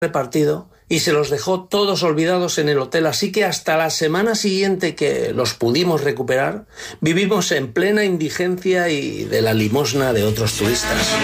repartido y se los dejó todos olvidados en el hotel, así que hasta la semana siguiente que los pudimos recuperar, vivimos en plena indigencia y de la limosna de otros turistas.